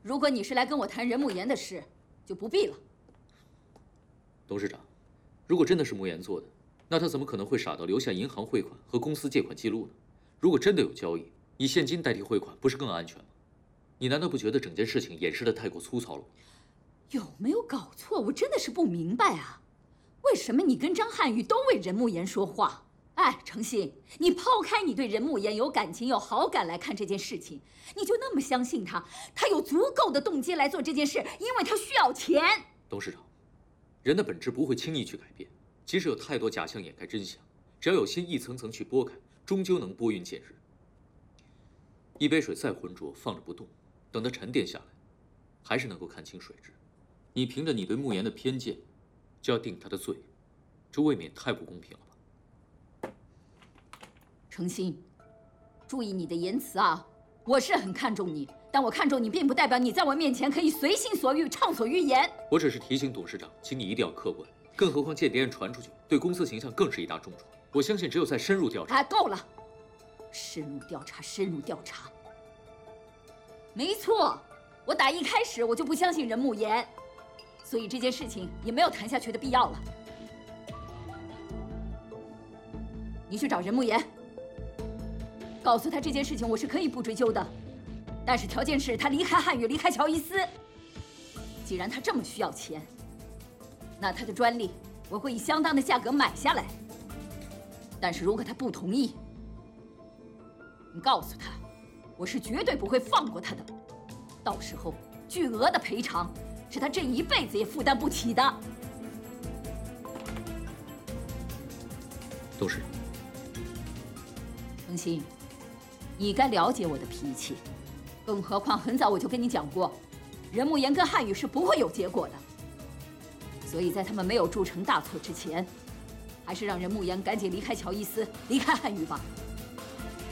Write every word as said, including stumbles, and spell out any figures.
如果你是来跟我谈任慕言的事，就不必了。 董事长，如果真的是慕言做的，那他怎么可能会傻到留下银行汇款和公司借款记录呢？如果真的有交易，以现金代替汇款，不是更安全吗？你难道不觉得整件事情掩饰的太过粗糙了吗？ 有没有搞错？我真的是不明白啊，为什么你跟张翰宇都为任慕言说话？哎，程鑫，你抛开你对任慕言有感情、有好感来看这件事情，你就那么相信他？他有足够的动机来做这件事，因为他需要钱。 董事长，人的本质不会轻易去改变，即使有太多假象掩盖真相，只要有心一层层去剥开，终究能拨云见日。一杯水再浑浊，放着不动，等它沉淀下来，还是能够看清水质。你凭着你对慕言的偏见，就要定他的罪，这未免太不公平了吧？ 程鑫，注意你的言辞啊！我是很看重你，但我看重你，并不代表你在我面前可以随心所欲、畅所欲言。 我只是提醒董事长，请你一定要客观。更何况间谍案传出去，对公司形象更是一大重创。我相信，只有在深入调查…… 哎，够了！深入调查，深入调查。没错，我打一开始我就不相信任慕言，所以这件事情也没有谈下去的必要了。你去找任慕言。告诉他这件事情我是可以不追究的，但是条件是他离开汉语，离开乔伊斯。既然他这么需要钱，那他的专利我会以相当的价格买下来。但是如果他不同意，你告诉他，我是绝对不会放过他的。到时候巨额的赔偿是他这一辈子也负担不起的。 董事长， 程鑫，你该了解我的脾气，更何况很早我就跟你讲过，任慕言跟汉语是不会有结果的。所以在他们没有铸成大错之前，还是让任慕言赶紧离开乔伊斯，离开汉语吧。